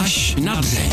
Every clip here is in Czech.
Až na dřeň.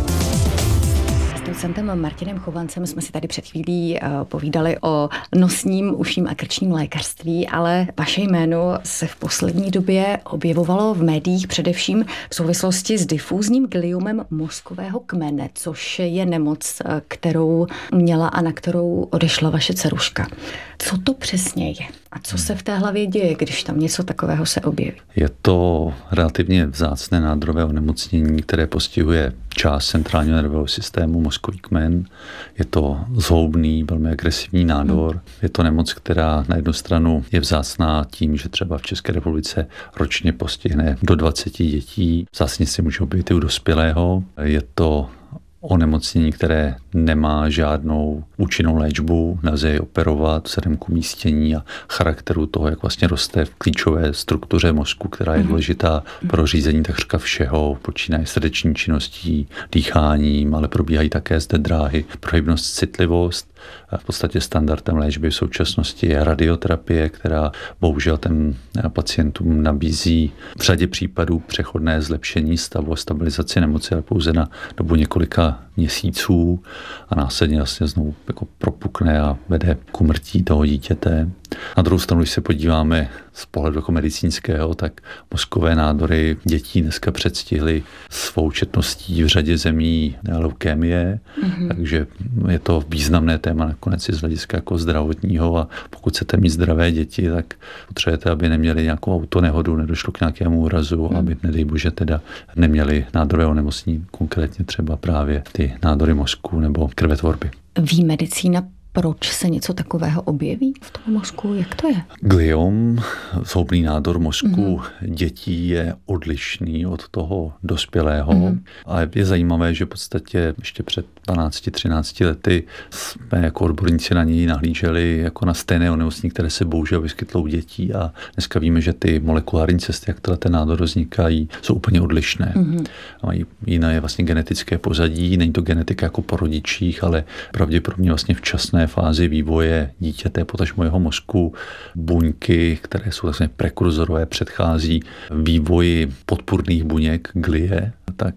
S docentem Martinem Chovancem jsme si tady před chvílí povídali o nosním, ušním a krčním lékařství, ale vaše jméno se v poslední době objevovalo v médiích především v souvislosti s difúzním gliomem mozkového kmene, což je nemoc, kterou měla a na kterou odešla vaše dceruška. Co to přesně je a co se v té hlavě děje, když tam něco takového se objeví? Je to relativně vzácné nádorové onemocnění, které postihuje část centrálního nervového systému, mozkový kmen. Je to zhoubný, velmi agresivní nádor. Je to nemoc, která na jednu stranu je vzácná tím, že třeba v České republice ročně postihne do 20 dětí. Vzácně si můžou být i u dospělého. Je to onemocnění, které nemá žádnou účinnou léčbu, nelze je operovat vzhledem k umístění a charakteru toho, jak vlastně roste v klíčové struktuře mozku, která je důležitá pro řízení takřka všeho, počínaje srdeční činností, dýcháním, ale probíhají také zde dráhy pro hybnost, citlivost. V podstatě standardem léčby v současnosti je radioterapie, která bohužel těm pacientům nabízí v řadě případů přechodné zlepšení stavu a stabilizaci nemoci, ale pouze na dobu několika měsíců a následně vlastně znovu jako propukne a vede k úmrtí toho dítěte. Na druhou stranu, když se podíváme z pohledu jako medicínského, tak mozkové nádory dětí dneska předstihly svou četností v řadě zemí leukémie, takže je to významné téma nakonec i z hlediska jako zdravotního a pokud chcete mít zdravé děti, tak potřebujete, aby neměli nějakou autonehodu, nedošlo k nějakému úrazu, aby nedej bože teda neměli nádorové onemocnění, konkrétně třeba právě ty nádory mozku nebo krvetvorby. Ví medicína, proč se něco takového objeví v tom mozku? Jak to je? Gliom, zhoubný nádor mozku dětí, je odlišný od toho dospělého. A je zajímavé, že v podstatě ještě před 12-13 lety jsme jako odborníci na něj nahlíželi jako na stejné onemocnění, které se bohužel vyskytlo u dětí a dneska víme, že ty molekulární cesty, jak ten nádor vznikají, jsou úplně odlišné. Mají jiné je vlastně genetické pozadí, není to genetika jako po rodičích, ale pravděpodobně vlastně včasné fázi vývoje dítěte, potažmo jeho mozku, buňky, které jsou vlastně prekurzorové, předchází vývoji podpůrných buněk glie, tak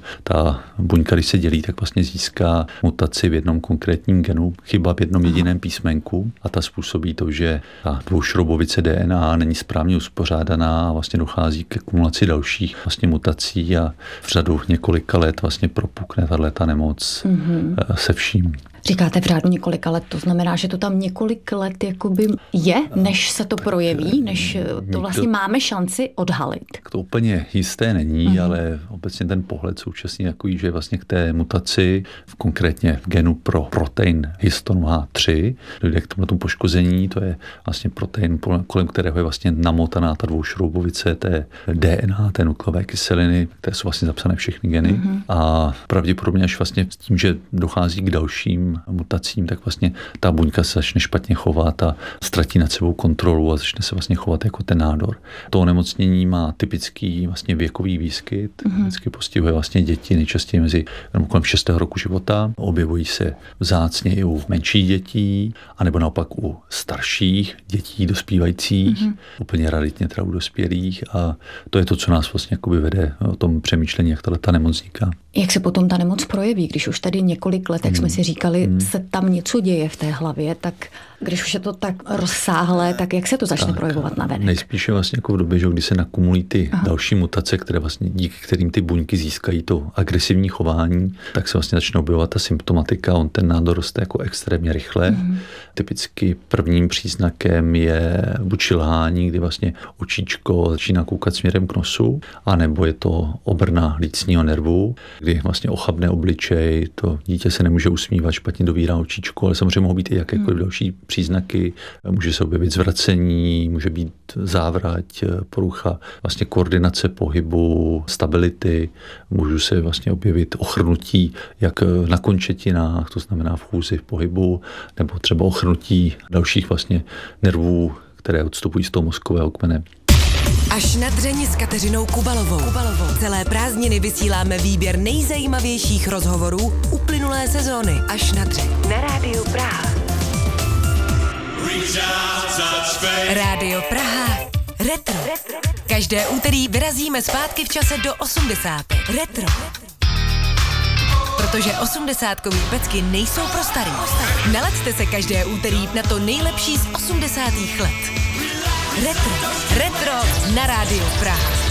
ta buňka, když se dělí, tak vlastně získá mutaci v jednom konkrétním genu, chyba v jednom jediném písmenku a ta způsobí to, že ta dvoušroubovice DNA není správně uspořádaná a vlastně dochází ke kumulaci dalších vlastně mutací a v řadu několika let vlastně propukne tato nemoc se vším. Říkáte v řádu několika let, to znamená, že to tam několik let jakoby je, než se to projeví, než to vlastně máme šanci odhalit. To úplně jisté není, ale obecně ten pohled současně je takový, že vlastně k té mutaci, konkrétně v genu pro protein histonu H3, dojde k tomu poškození, to je vlastně protein, kolem kterého je vlastně namotaná ta dvoušroubovice té DNA, té nukleové kyseliny, které jsou vlastně zapsané všechny geny. A pravděpodobně až vlastně s tím, že dochází k dalším mutacím, tak vlastně ta buňka se začne špatně chovat a ztratí nad sebou kontrolu a začne se vlastně chovat jako ten nádor. To onemocnění má typický vlastně věkový výskyt, vždycky postihuje vlastně děti nejčastěji mezi kolem 6. roku života. Objevují se vzácně i u menších dětí, anebo naopak u starších dětí dospívajících, úplně raritně teda u dospělých a to je to, co nás vlastně jakoby vede o tom přemýšlení, jak ta nemoc vzniká. Jak se potom ta nemoc projeví, když už tady několik let, jak jsme si říkali, se tam něco děje v té hlavě, tak když už je to tak rozsáhlé, tak jak se to začne projevovat navenek? Nejspíše vlastně jako v době, že když se nakumulují ty další mutace, které vlastně díky kterým ty buňky získají to agresivní chování, tak se vlastně začne objevovat ta symptomatika, on ten nádor roste jako extrémně rychle. Typicky prvním příznakem je buď lhání, kdy vlastně očičko začíná koukat směrem k nosu, anebo je to obrna lícního nervu, kdy vlastně ochabne obličej, to dítě se nemůže usmívat, špatně dovírá očičko, ale samozřejmě mohou být i jakékoliv další příznaky. Může se objevit zvracení, může být závrať, porucha vlastně koordinace pohybu, stability, můžu se vlastně objevit ochrnutí jak na končetinách, to znamená v chůzi, v pohybu, nebo třeba ochrnutí dalších vlastně nervů, které odstupují z toho mozkového kmene. Až na dřeň s Kateřinou Kubalovou. Celé prázdniny vysíláme výběr nejzajímavějších rozhovorů uplynulé sezóny. Až na dřeň. Na Rádiu Praha. Rádio Praha. Retro. Každé úterý vyrazíme zpátky v čase do 80. Retro. protože 80kový pecky nejsou pro starý. Nalaďte se každé úterý na to nejlepší z 80. let. Retro na Rádiu Praha.